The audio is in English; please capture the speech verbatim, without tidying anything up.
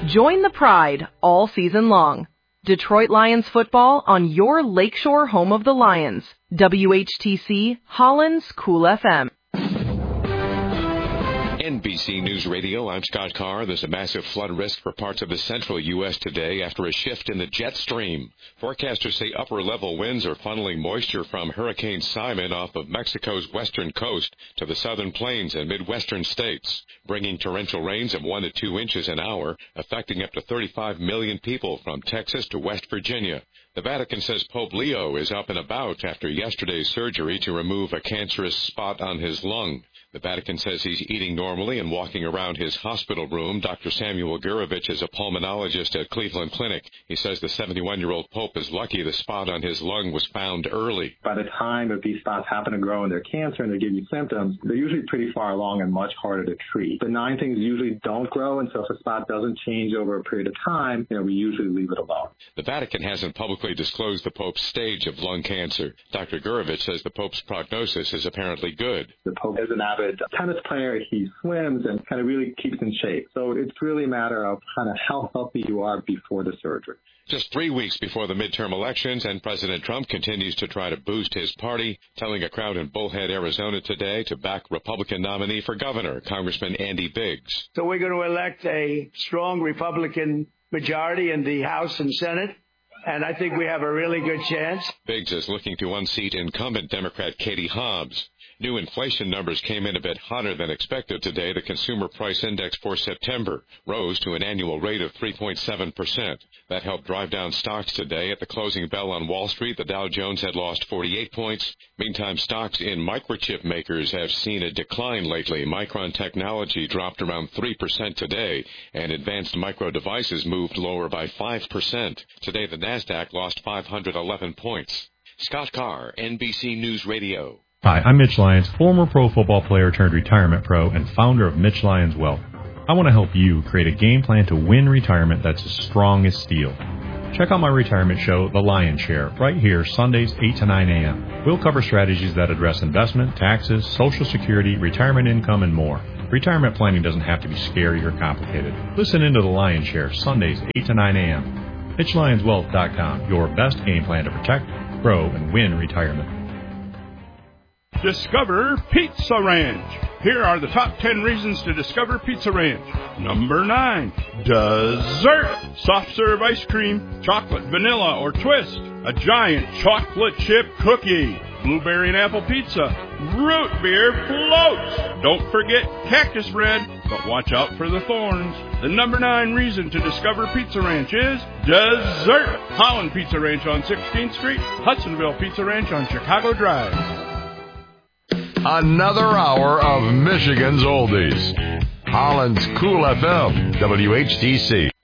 Join the pride all season long. Detroit Lions football on your lakeshore home of the Lions. W H T C, Holland's Cool F M. N B C News Radio, I'm Scott Carr. There's a massive flood risk for parts of the central U S today after a shift in the jet stream. Forecasters say upper-level winds are funneling moisture from Hurricane Simon off of Mexico's western coast to the southern plains and midwestern states, bringing torrential rains of one to two inches an hour, affecting up to thirty-five million people from Texas to West Virginia. The Vatican says Pope Leo is up and about after yesterday's surgery to remove a cancerous spot on his lung. The Vatican says he's eating normally and walking around his hospital room. Doctor Samuel Gurevich is a pulmonologist at Cleveland Clinic. He says the seventy-one-year-old Pope is lucky the spot on his lung was found early. By the time if these spots happen to grow in their cancer and they give you symptoms, they're usually pretty far along and much harder to treat. Benign things usually don't grow, and so if a spot doesn't change over a period of time, you know, we usually leave it alone. The Vatican hasn't publicly disclosed the Pope's stage of lung cancer. Doctor Gurevich says the Pope's prognosis is apparently good. The Pope is an avid tennis player. He swims and kind of really keeps in shape. So it's really a matter of kind of how healthy you are before the surgery. Just three weeks before the midterm elections, and President Trump continues to try to boost his party, telling a crowd in Bullhead, Arizona today to back Republican nominee for governor, Congressman Andy Biggs. So we're going to elect a strong Republican majority in the House and Senate, and I think we have a really good chance. Biggs is looking to unseat incumbent Democrat Katie Hobbs. New inflation numbers came in a bit hotter than expected today. The Consumer Price Index for September rose to an annual rate of three point seven percent. That helped drive down stocks today. At the closing bell on Wall Street, the Dow Jones had lost forty-eight points. Meantime, stocks in microchip makers have seen a decline lately. Micron Technology dropped around three percent today, and Advanced Micro Devices moved lower by five percent. Today, the NASDAQ lost five hundred eleven points. Scott Carr, N B C News Radio. Hi, I'm Mitch Lyons, former pro football player turned retirement pro and founder of Mitch Lyons Wealth. I want to help you create a game plan to win retirement that's as strong as steel. Check out my retirement show, The Lion's Share, right here, Sundays, eight to nine a.m. We'll cover strategies that address investment, taxes, Social Security, retirement income, and more. Retirement planning doesn't have to be scary or complicated. Listen into The Lion's Share, Sundays, eight to nine a.m. Mitch Lyons Wealth dot com, your best game plan to protect, grow, and win retirement. Discover Pizza Ranch. Here are the top ten reasons to discover Pizza Ranch. Number nine, dessert. Soft serve ice cream, chocolate, vanilla, or twist. A giant chocolate chip cookie. Blueberry and apple pizza. Root beer floats. Don't forget cactus bread, but watch out for the thorns. The number nine reason to discover Pizza Ranch is dessert. Holland Pizza Ranch on sixteenth Street. Hudsonville Pizza Ranch on Chicago Drive. Another hour of Michigan's Oldies. Holland's Cool F M, W H T C.